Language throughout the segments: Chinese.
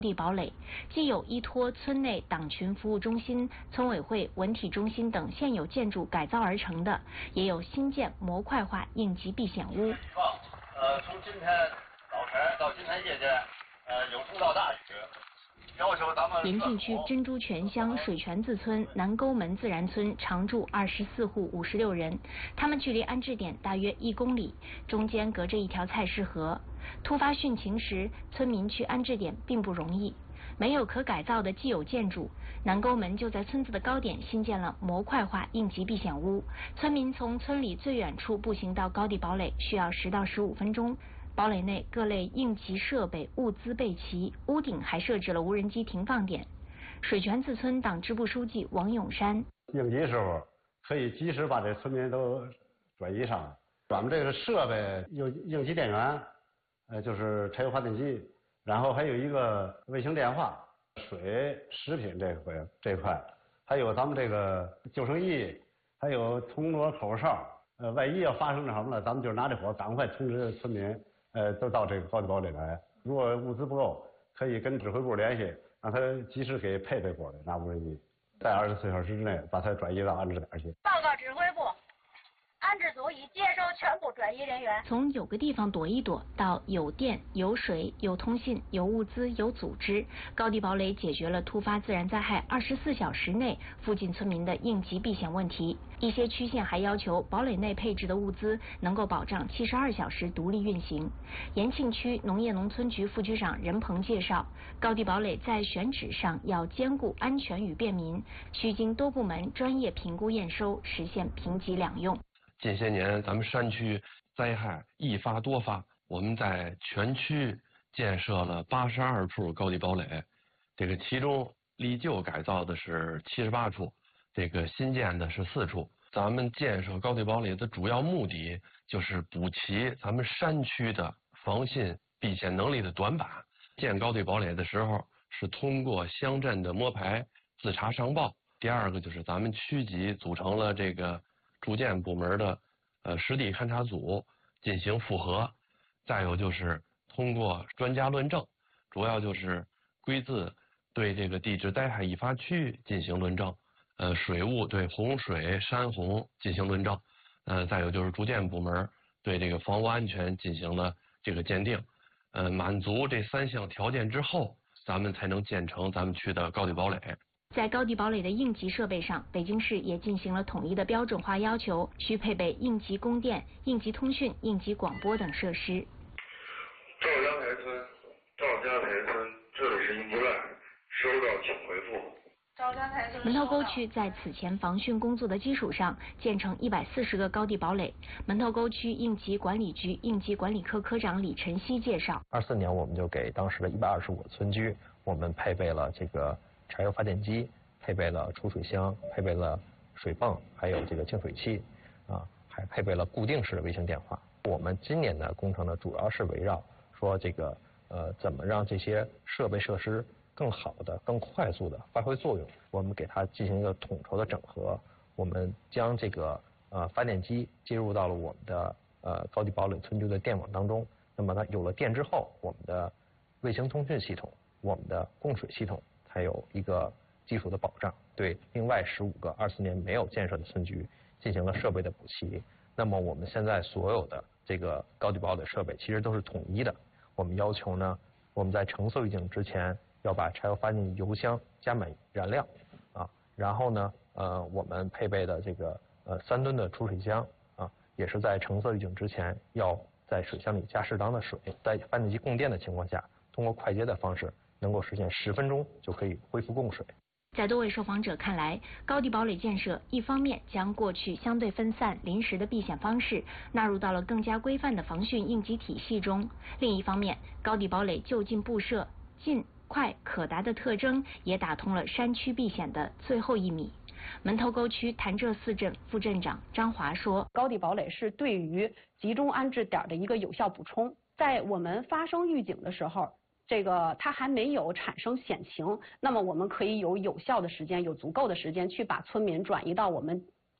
地堡垒，既有依托村内党群服务中心、村委会、文体中心等现有建筑改造而成的，也有新建模块化应急避险屋。 从今天早晨到今天夜间，有中到大雨。要求咱们。 延庆区珍珠泉乡水泉子村南沟门自然村常住24户56人，他们距离安置点大约1公里，中间隔着一条菜市河。突发汛情时，村民去安置点并不容易。没有可改造的既有建筑，南沟门就在村子的高点新建了模块化应急避险屋。村民从村里最远处步行到高地堡垒需要10到15分钟。堡垒内各类应急设备物资备齐，屋顶还设置了无人机停放点。水泉子村党支部书记王永山： 应急时候可以及时把这村民都转移上。咱们这个设备有应急电源，就是柴油发电机，然后还有一个卫星电话、水、食品这块，还有咱们这个救生衣，还有铜锣口哨。万一要发生什么了，咱们就拿这火赶快通知村民。都到这个高地堡垒来。如果物资不够，可以跟指挥部联系，让他及时给配备过来，拿无人机，在24小时之内把它转移到安置点去。 报告指挥部，安置组已接收全部转移人员。 从有个地方躲一躲到有电、有水、有通信、有物资、有组织，高地堡垒解决了突发自然灾害24小时内附近村民的应急避险问题。一些区县还要求堡垒内配置的物资能够保障72小时独立运行。延庆区农业农村局副局长任鹏介绍，高地堡垒在选址上要兼顾安全与便民，需经多部门专业评估验收，实现平级两用。 近些年咱们山区灾害易发多发，我们在全区建设了82处高地堡垒，这个其中历旧改造的是78处。这个新建的是4处。咱们建设高地堡垒的主要目的就是补齐咱们山区的防汛避险能力的短板。建高地堡垒的时候是通过乡镇的摸排自查上报。第二个就是咱们区级组成了这个住建部门的实地勘察组进行复核。再有就是通过专家论证，主要就是归自对这个地质灾害易发区进行论证。水务对洪水、山洪进行论证，再有就是住建部门对这个房屋安全进行了这个鉴定，满足这3项条件之后，咱们才能建成咱们区的高地堡垒。 在高地堡垒的应急设备上，北京市也进行了统一的标准化要求，需配备应急供电、应急通讯、应急广播等设施。 赵家台村，这里是应急站，收到请回复。 门头沟区在此前防汛工作的基础上，建成140个高地堡垒。门头沟区应急管理局应急管理科科长李晨曦介绍 ，24年我们就给当时的125个村居，我们配备了这个柴油发电机，配备了储水箱，配备了水泵，还有这个净水器，还配备了固定式的卫星电话。我们今年的工程呢，主要是围绕说这个怎么让这些设备设施更好的、更快速的发挥作用，我们给它进行一个统筹的整合。我们将这个发电机接入到了我们的高地堡垒村居的电网当中。那么它有了电之后，我们的卫星通讯系统、我们的供水系统才有一个基础的保障。对另外15个24年没有建设的村居进行了设备的补齐。那么我们现在所有的这个高地堡垒设备其实都是统一的。我们要求呢，我们在橙色预警之前要把柴油发电油箱加满燃料然后呢我们配备的这个3吨的储水箱也是在橙色预警之前要在水箱里加适当的水，在发电机供电的情况下，通过快捷的方式能够实现10分钟就可以恢复供水。 在多位受访者看来，高地堡垒建设一方面将过去相对分散、临时的避险方式纳入到了更加规范的防汛应急体系中；另一方面，高地堡垒就近布设、近、快、可达的特征也打通了山区避险的最后1米。门头沟区潭柘寺镇副镇长张华说， 高地堡垒是对于集中安置点的一个有效补充。在我们发生预警的时候，这个它还没有产生险情，那么我们可以有效的时间、有足够的时间去把村民转移到我们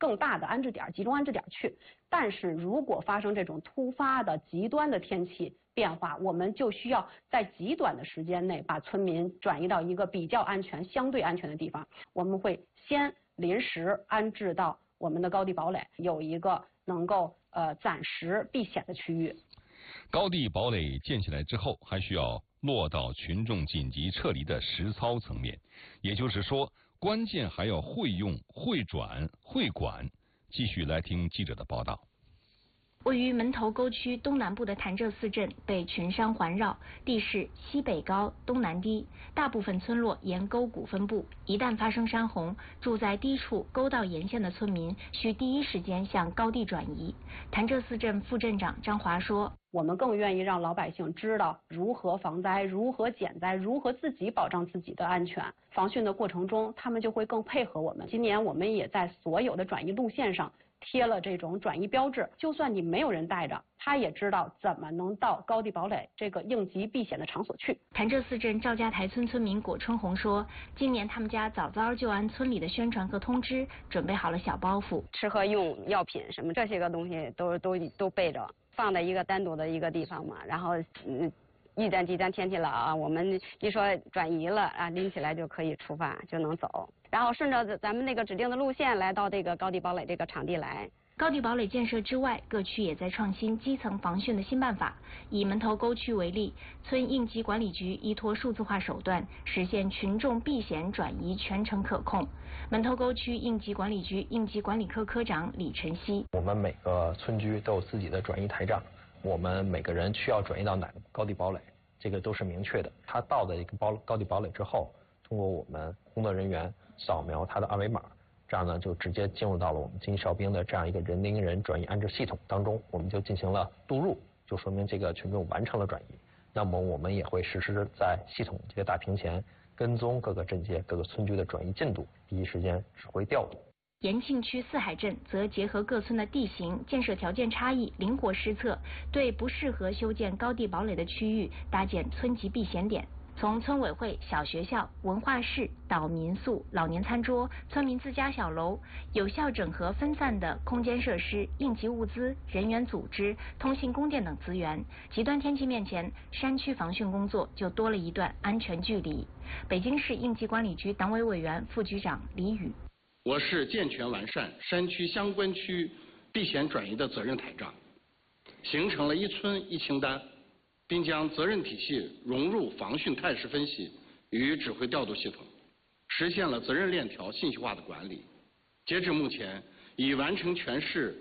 更大的安置点、集中安置点去。但是如果发生这种突发的极端的天气变化，我们就需要在极短的时间内把村民转移到一个比较安全、相对安全的地方。我们会先临时安置到我们的高地堡垒，有一个能够暂时避险的区域。 高地堡垒建起来之后，还需要落到群众紧急撤离的实操层面，也就是说，关键还要会用、会转、会管。继续来听记者的报道。 位于门头沟区东南部的潭柘寺镇被群山环绕，地势西北高、东南低，大部分村落沿沟谷分布。一旦发生山洪，住在低处沟道沿线的村民需第一时间向高地转移。潭柘寺镇副镇长张华说：“ 我们更愿意让老百姓知道如何防灾、如何减灾、如何自己保障自己的安全。防汛的过程中，他们就会更配合我们。今年我们也在所有的转移路线上贴了这种转移标志，就算你没有人带着，他也知道怎么能到高地堡垒这个应急避险的场所去。” 潭柘寺镇赵家台村村民果春红说：“今年他们家早早就按村里的宣传和通知准备好了小包袱， 吃喝用药品什么这些个东西都备着，放在一个单独的一个地方嘛。然后一旦极端天气了啊，我们一说转移了啊，拎起来就可以出发，就能走。然后顺着咱们那个指定的路线来到这个高地堡垒这个场地来。” 高地堡垒建设之外，各区也在创新基层防汛的新办法。以门头沟区为例，村应急管理局依托数字化手段，实现群众避险转移全程可控。门头沟区应急管理局应急管理科科长李晨曦：“ 我们每个村居都有自己的转移台账，我们每个人需要转移到哪个高地堡垒，这个都是明确的。他到的一个高地堡垒之后，通过我们工作人员扫描他的二维码，这样呢就直接进入到了我们经济哨兵的这样一个人盯人转移安置系统当中，我们就进行了录入，就说明这个群众完成了转移。那么我们也会实时在系统这个大屏前跟踪各个镇街、各个村居的转移进度，第一时间指挥调度。” 延庆区四海镇则结合各村的地形、建设条件差异，灵活施策，对不适合修建高地堡垒的区域搭建村级避险点。从村委会、小学校、文化室到民宿、老年餐桌、村民自家小楼，有效整合分散的空间设施、应急物资、人员组织、通信供电等资源。极端天气面前，山区防汛工作就多了一段安全距离。北京市应急管理局党委委员、副局长李宇：“ 我市健全完善山区相关区避险转移的责任台账，形成了一村一清单，并将责任体系融入防汛态势分析与指挥调度系统，实现了责任链条信息化的管理。截至目前，已完成全市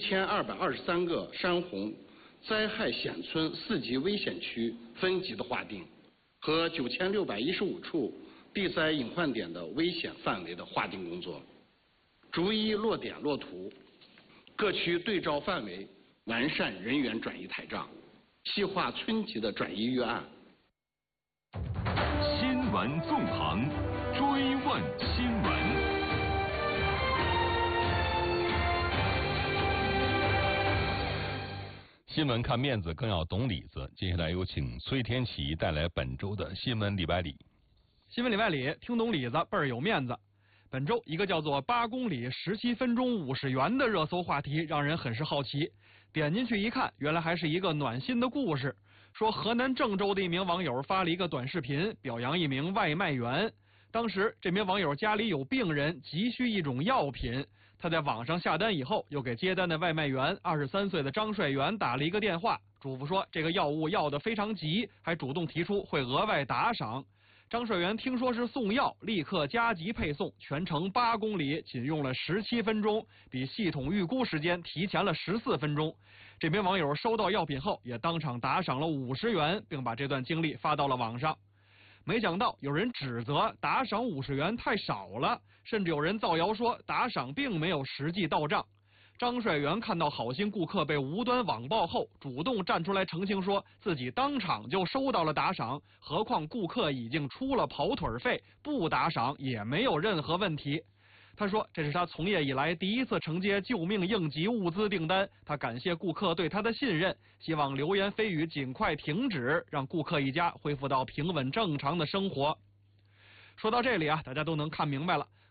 1223个山洪灾害险村4级危险区分级的划定，和9615处地灾隐患点的危险范围的划定工作，逐一落点落图，各区对照范围完善人员转移台账，细化村级的转移预案。 新闻纵横，追问新闻。新闻看面子，更要懂里子。接下来有请崔天琪带来本周的新闻里百里。 新闻里百里，听懂里子倍儿有面子。本周一个叫做8公里17分钟50元的热搜话题让人很是好奇，点进去一看，原来还是一个暖心的故事。说河南郑州的一名网友发了一个短视频，表扬一名外卖员。当时这名网友家里有病人，急需一种药品，他在网上下单以后，又给接单的外卖员23岁的张帅元打了一个电话，嘱咐说这个药物要得非常急，还主动提出会额外打赏。张帅元听说是送药，立刻加急配送，全程8公里，仅用了17分钟，比系统预估时间提前了14分钟。这名网友收到药品后，也当场打赏了50元，并把这段经历发到了网上。没想到有人指责打赏50元太少了，甚至有人造谣说打赏并没有实际到账。张帅元看到好心顾客被无端网暴后，主动站出来澄清说自己当场就收到了打赏，何况顾客已经出了跑腿费，不打赏也没有任何问题。他说这是他从业以来第一次承接救命应急物资订单，他感谢顾客对他的信任，希望流言蜚语尽快停止，让顾客一家恢复到平稳正常的生活。说到这里啊，大家都能看明白了，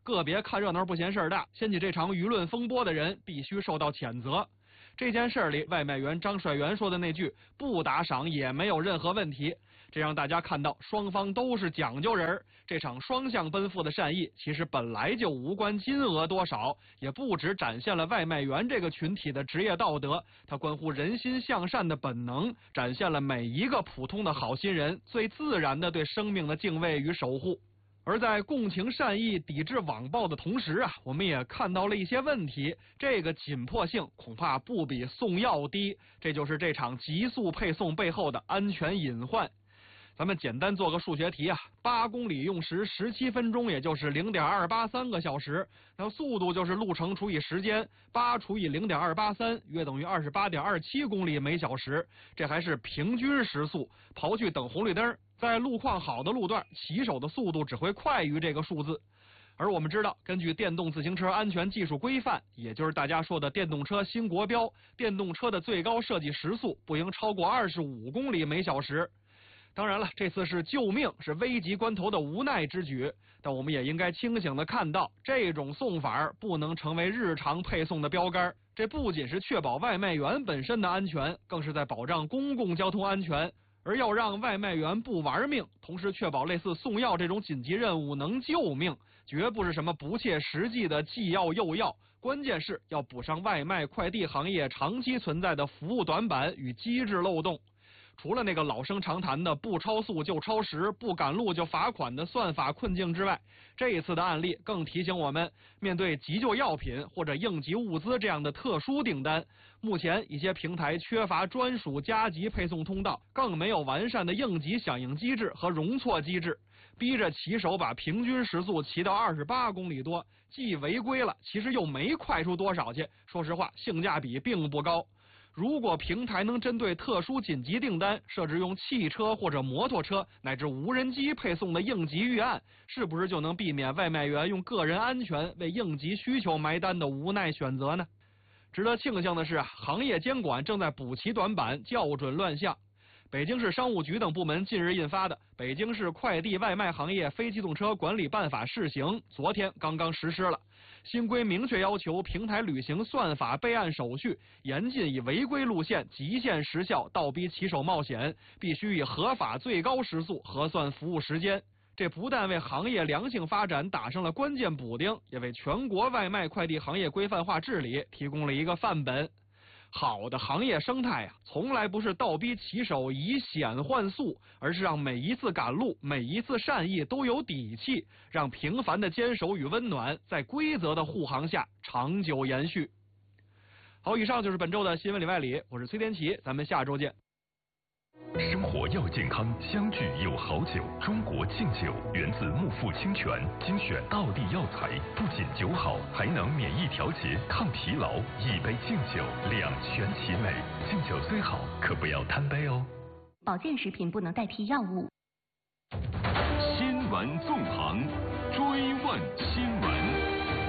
个别看热闹不嫌事儿大，掀起这场舆论风波的人必须受到谴责。这件事里，外卖员张帅元说的那句“不打赏也没有任何问题”，这让大家看到双方都是讲究人。这场双向奔赴的善意，其实本来就无关金额多少，也不只展现了外卖员这个群体的职业道德，它关乎人心向善的本能，展现了每一个普通的好心人最自然的对生命的敬畏与守护。而在共情善意、抵制网暴的同时啊，我们也看到了一些问题，这个紧迫性恐怕不比送药低，这就是这场急速配送背后的安全隐患。咱们简单做个数学题啊，8公里用时17分钟，也就是0.283个小时，那速度就是路程除以时间，8除以0.283，约等于28.27公里每小时，这还是平均时速，刨去等红绿灯，在路况好的路段，骑手的速度只会快于这个数字。而我们知道，根据电动自行车安全技术规范，也就是大家说的电动车新国标，电动车的最高设计时速不应超过25公里每小时。当然了，这次是救命，是危急关头的无奈之举，但我们也应该清醒地看到，这种送法不能成为日常配送的标杆。这不仅是确保外卖员本身的安全，更是在保障公共交通安全。而要让外卖员不玩命，同时确保类似送药这种紧急任务能救命，绝不是什么不切实际的既要又要，关键是要补上外卖快递行业长期存在的服务短板与机制漏洞。除了那个老生常谈的不超速就超时，不赶路就罚款的算法困境之外，这一次的案例更提醒我们，面对急救药品或者应急物资这样的特殊订单，目前一些平台缺乏专属加急配送通道，更没有完善的应急响应机制和容错机制，逼着骑手把平均时速骑到28公里多，既违规了，其实又没快出多少去，说实话，性价比并不高。如果平台能针对特殊紧急订单设置用汽车或者摩托车乃至无人机配送的应急预案，是不是就能避免外卖员用个人安全为应急需求埋单的无奈选择呢？值得庆幸的是，行业监管正在补齐短板，校准乱象。北京市商务局等部门近日印发的《北京市快递外卖行业非机动车管理办法》试行，昨天刚刚实施了。新规明确要求平台履行算法备案手续，严禁以违规路线极限时效倒逼骑手冒险，必须以合法最高时速核算服务时间。这不但为行业良性发展打上了关键补丁，也为全国外卖快递行业规范化治理提供了一个范本。好的行业生态从来不是倒逼骑手以险换速，而是让每一次赶路、每一次善意都有底气，让平凡的坚守与温暖在规则的护航下长久延续。好，以上就是本周的新闻里外里，我是崔天奇，咱们下周见。 生活要健康，相聚有好酒。中国敬酒源自木富清泉，精选道地药材，不仅酒好，还能免疫调节、抗疲劳。一杯敬酒，两全其美。敬酒虽好，可不要贪杯哦。 保健食品不能代替药物。 新闻纵横，追问新闻。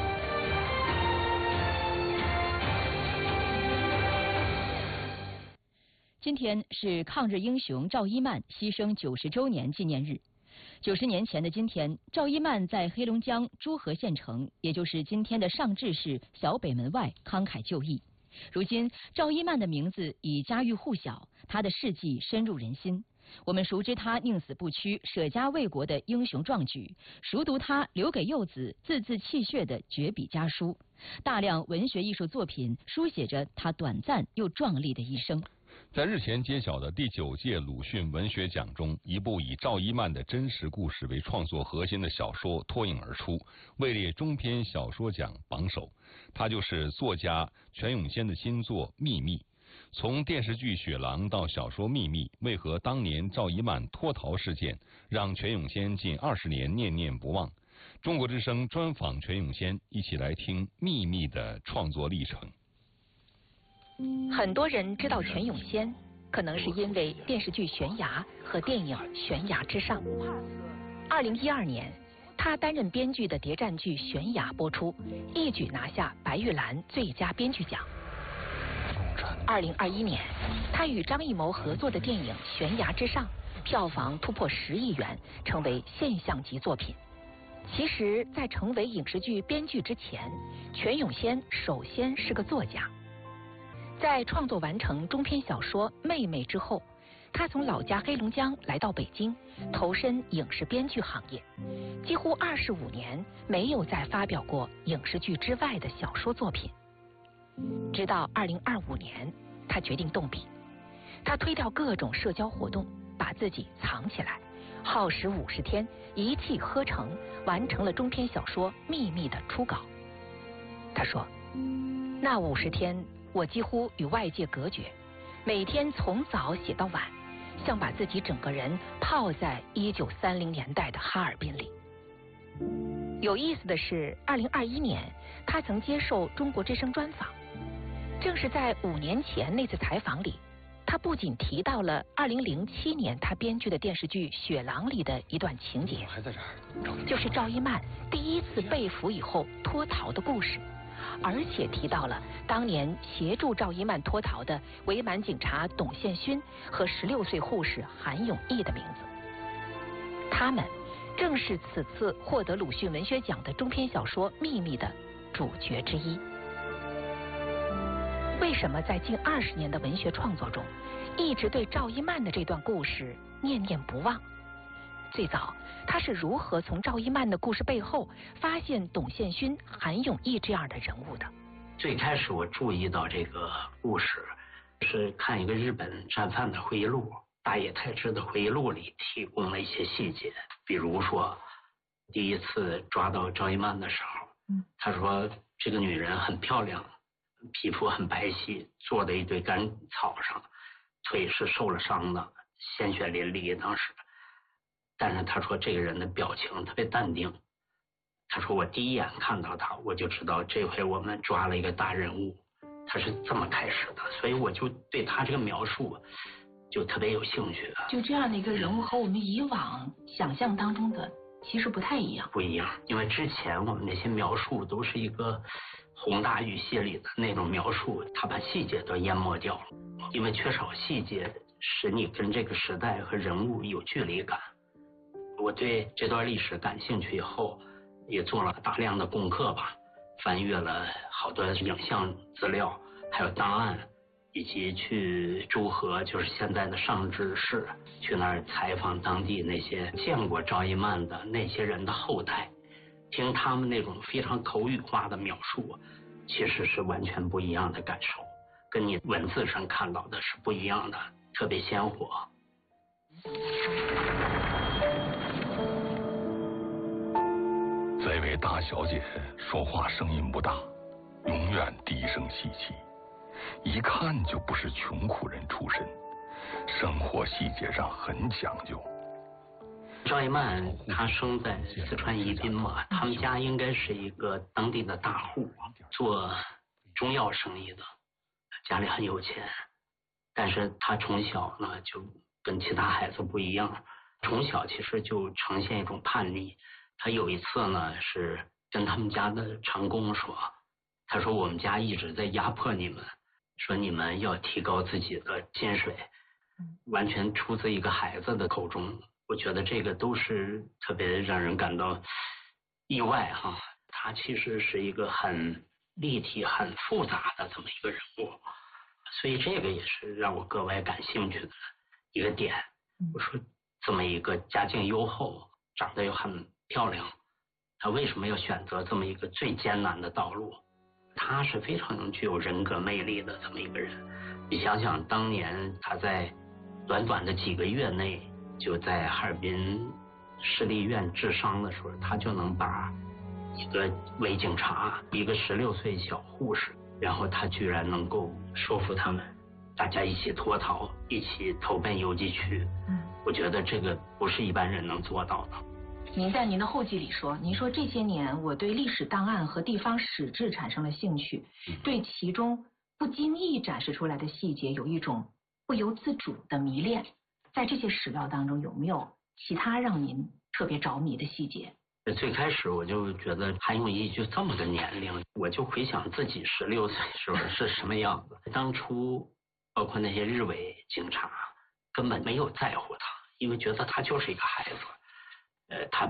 今天是抗日英雄赵一曼牺牲90周年纪念日。90年前的今天，赵一曼在黑龙江诸河县城，也就是今天的上治市小北门外慷慨就义。如今，赵一曼的名字已家喻户晓，她的事迹深入人心。我们熟知她宁死不屈、舍家为国的英雄壮举，熟读她留给幼子字字泣血的绝笔家书。大量文学艺术作品书写着她短暂又壮丽的一生。 在日前揭晓的第9届鲁迅文学奖中，一部以赵一曼的真实故事为创作核心的小说脱颖而出，位列中篇小说奖榜首。它就是作家全永先的新作《秘密》。从电视剧《雪狼》到小说《秘密》，为何当年赵一曼脱逃事件让全永先近20年念念不忘？中国之声专访全永先，一起来听《秘密》的创作历程。 很多人知道全永先，可能是因为电视剧《悬崖》和电影《悬崖之上》。2012年，他担任编剧的谍战剧《悬崖》播出，一举拿下白玉兰最佳编剧奖。2021年，他与张艺谋合作的电影《悬崖之上》票房突破10亿元，成为现象级作品。 其实，在成为影视剧编剧之前，全永先首先是个作家。在创作完成中篇小说《妹妹》之后，他从老家黑龙江来到北京，投身影视编剧行业，几乎25年没有再发表过影视剧之外的小说作品。直到2025年，他决定动笔。他推掉各种社交活动，把自己藏起来，耗时50天，一气呵成，完成了中篇小说《秘密》的初稿。他说，那50天我几乎与外界隔绝，每天从早写到晚，像把自己整个人泡在1930年代的哈尔滨里。有意思的是，2021年他曾接受中国之声专访，正是在5年前那次采访里，他不仅提到了2007年他编剧的电视剧《雪狼》里的一段情节， 还在这儿， 就是赵一曼第一次被俘以后脱逃的故事，而且提到了当年协助赵一曼脱逃的伪满警察董宪勋和16岁护士韩永义的名字。他们正是此次获得鲁迅文学奖的中篇小说《秘密》的主角之一。为什么在近20年的文学创作中，一直对赵一曼的这段故事念念不忘？最早他是如何从赵一曼的故事背后发现董宪勋、韩永义这样的人物的？ 最开始我注意到这个故事，是看一个日本战犯的回忆录，大野太之的回忆录里提供了一些细节，比如说第一次抓到赵一曼的时候，他说这个女人很漂亮，皮肤很白皙，坐在一堆干草上，腿是受了伤的，鲜血淋漓当时。但是他说这个人的表情特别淡定，他说我第一眼看到他，我就知道这回我们抓了一个大人物，他是这么开始的，所以我就对他这个描述就特别有兴趣。 就这样的一个人物和我们以往想象当中的其实不太一样。 不一样，因为之前我们那些描述都是一个宏大语系里的那种描述，他把细节都淹没掉了，因为缺少细节使你跟这个时代和人物有距离感。我对这段历史感兴趣以后，也做了大量的功课吧，翻阅了好多影像资料，还有档案，以及去诸河，就是现在的上志市，去那儿采访当地那些见过赵一曼的那些人的后代，听他们那种非常口语化的描述，其实是完全不一样的感受，跟你文字上看到的是不一样的，特别鲜活。 这位大小姐说话声音不大，永远低声细气，一看就不是穷苦人出身，生活细节上很讲究。 赵一曼她生在四川宜宾嘛，他们家应该是一个当地的大户，做中药生意的，家里很有钱，但是她从小呢就跟其他孩子不一样，从小其实就呈现一种叛逆。他有一次呢是跟他们家的长工说，他说我们家一直在压迫你们，说你们要提高自己的薪水，完全出自一个孩子的口中。我觉得这个都是特别让人感到意外哈。他其实是一个很立体很复杂的这么一个人物，所以这个也是让我格外感兴趣的一个点。我说这么一个家境优厚，长得又很漂亮，他为什么要选择这么一个最艰难的道路？他是非常具有人格魅力的这么一个人。你想想当年他在短短的几个月内就在哈尔滨市立医院治伤的时候，他就能把一个伪警察，一个16岁小护士，然后他居然能够说服他们大家一起脱逃，一起投奔游击区。我觉得这个不是一般人能做到的。 您在您的后记里说，您说这些年我对历史档案和地方史志产生了兴趣，对其中不经意展示出来的细节有一种不由自主的迷恋。在这些史料当中，有没有其他让您特别着迷的细节？ 最开始我就觉得韩永义就这么个年龄，我就回想自己16岁时候是什么样子。当初包括那些日伪警察根本没有在乎他，因为觉得他就是一个孩子。他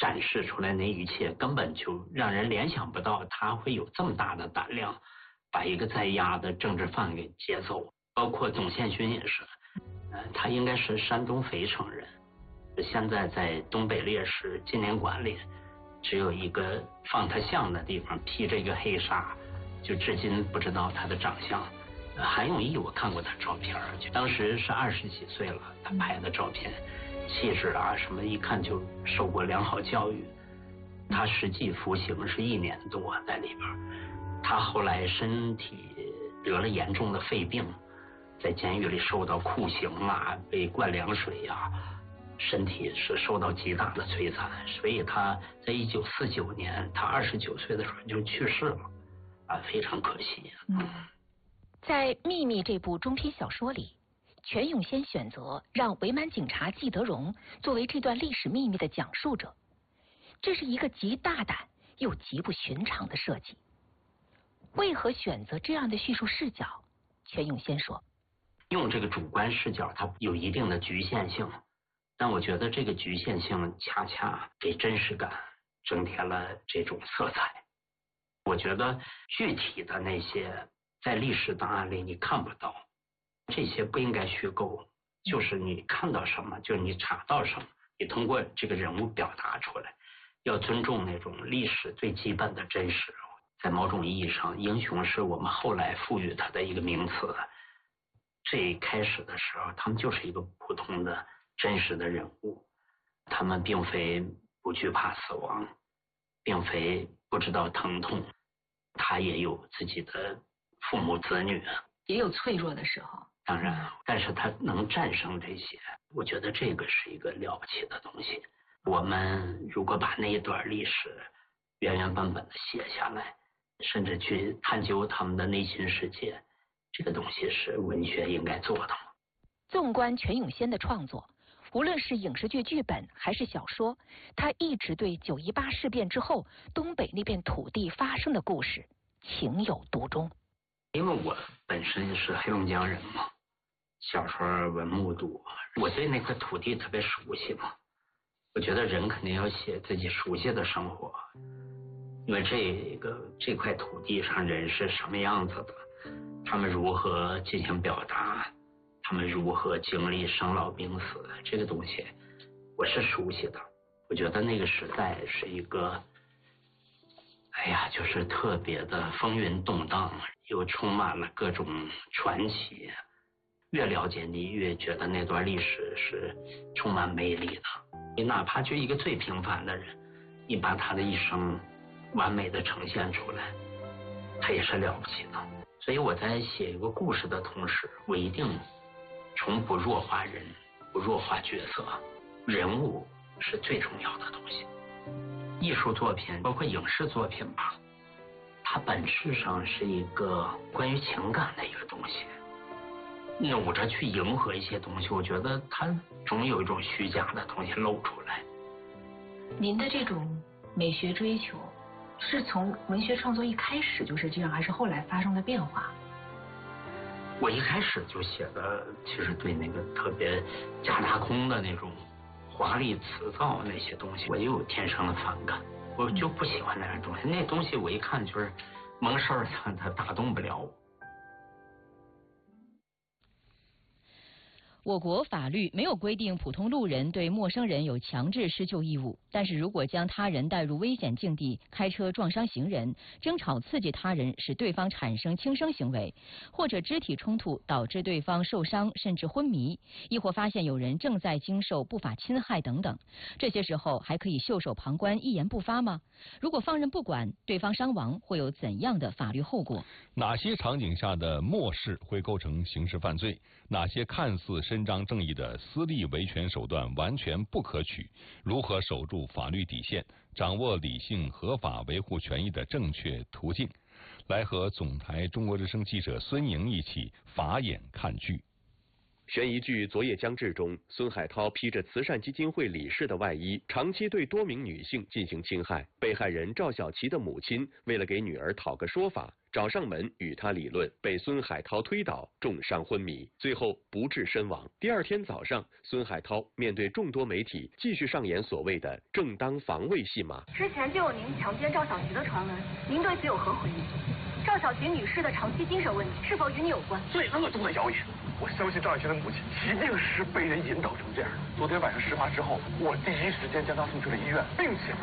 展示出来那一切，根本就让人联想不到他会有这么大的胆量，把一个在押的政治犯给劫走。包括董宪勋也是，他应该是山东肥城人，现在在东北烈士纪念馆里，只有一个放他像的地方，披着一个黑纱，就至今不知道他的长相。韩永毅我看过他照片，就当时是20几岁了，他拍的照片。气质啊什么，一看就受过良好教育。他实际服刑是1年多在里边。他后来身体得了严重的肺病，在监狱里受到酷刑啊，被灌凉水啊，身体是受到极大的摧残。所以他在1949年，他29岁的时候就去世了，啊，非常可惜。 在《秘密》这部中篇小说里，全永先选择让伪满警察季德荣作为这段历史秘密的讲述者，这是一个极大胆又极不寻常的设计。为何选择这样的叙述视角？全永先说， 用这个主观视角它有一定的局限性，但我觉得这个局限性恰恰给真实感增添了这种色彩。我觉得具体的那些在历史档案里你看不到，这些不应该虚构，就是你看到什么，就是你查到什么，你通过这个人物表达出来，要尊重那种历史最基本的真实。在某种意义上，英雄是我们后来赋予他的一个名词。最开始的时候，他们就是一个普通的真实的人物，他们并非不惧怕死亡，并非不知道疼痛，他也有自己的父母子女， 也有脆弱的时候。 当然，但是他能战胜这些，我觉得这个是一个了不起的东西。我们如果把那一段历史原原本本的写下来，甚至去探究他们的内心世界，这个东西是文学应该做的。 纵观全永先的创作，无论是影视剧剧本还是小说，他一直对9·18事变之后东北那片土地发生的故事情有独钟。 因为我本身是黑龙江人嘛，小时候文目睹，我对那块土地特别熟悉嘛。我觉得人肯定要写自己熟悉的生活，因为这块土地上人是什么样子的，他们如何进行表达，他们如何经历生老病死，这个东西我是熟悉的。我觉得那个时代是一个，就是特别的风云动荡，又充满了各种传奇。越了解你，越觉得那段历史是充满魅力的。你哪怕就一个最平凡的人，你把他的一生完美的呈现出来，他也是了不起的。所以我在写一个故事的同时，我一定从不弱化人，不弱化角色，人物是最重要的东西。艺术作品，包括影视作品吧，它本质上是一个关于情感的一个东西。努着去迎合一些东西，我觉得它总有一种虚假的东西露出来。 您的这种美学追求，是从文学创作一开始就是这样，还是后来发生的变化？ 我一开始就写的，其实对那个特别假大空的那种华丽辞藻那些东西，我就有天生的反感，我就不喜欢那样东西。那东西我一看就是蒙事儿，它打动不了我。 我国法律没有规定普通路人对陌生人有强制施救义务，但是如果将他人带入危险境地，开车撞伤行人，争吵刺激他人使对方产生轻生行为，或者肢体冲突导致对方受伤甚至昏迷，亦或发现有人正在经受不法侵害等等，这些时候还可以袖手旁观一言不发吗？如果放任不管，对方伤亡会有怎样的法律后果？ 哪些场景下的漠视会构成刑事犯罪？哪些看似伸张正义的私利维权手段完全不可取？如何守住法律底线，掌握理性合法维护权益的正确途径？来和总台中国之声记者孙莹一起法眼看剧。 悬疑剧《昨夜将至》中，孙海涛披着慈善基金会理事的外衣，长期对多名女性进行侵害。被害人赵小琪的母亲为了给女儿讨个说法，找上门与他理论，被孙海涛推倒，重伤昏迷，最后不治身亡。第二天早上，孙海涛面对众多媒体，继续上演所谓的正当防卫戏码。 之前就有您强奸赵小琪的传闻，您对此有何回应？赵小琪女士的长期精神问题是否与你有关？ 最恶毒的谣言，我相信赵小琪的母亲一定是被人引导成这样的。昨天晚上事发之后，我第一时间将她送去了医院，并且